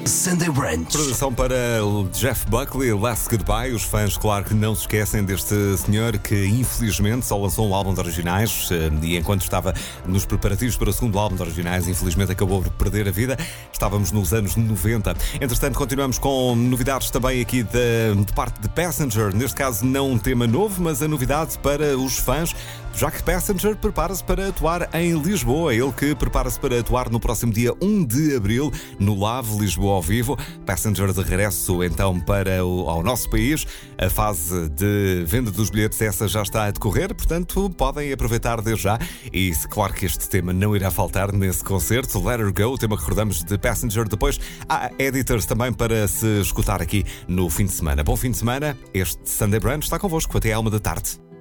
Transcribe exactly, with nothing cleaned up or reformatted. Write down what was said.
Sunday Brunch. Produção para o Jeff Buckley, Last Goodbye. Os fãs, claro que não se esquecem deste senhor que infelizmente só lançou um álbum de originais e enquanto estava nos preparativos para o segundo álbum de originais, infelizmente acabou por perder a vida. Estávamos nos anos noventa. Entretanto, continuamos com novidades também aqui de, de parte de Passenger. Neste caso, não um tema novo, mas a novidade para os fãs. Já que Passenger prepara-se para atuar em Lisboa. Ele que prepara-se para atuar no próximo dia um de abril no Lave Lisboa ao vivo. Passenger de regresso então para o, ao nosso país. A fase de venda dos bilhetes essa já está a decorrer, portanto podem aproveitar desde já. E claro que este tema não irá faltar nesse concerto. Let Her Go, o tema que recordamos de Passenger. Depois há Editors também para se escutar aqui no fim de semana. Bom fim de semana. Este Sunday Brunch está convosco até à uma da tarde.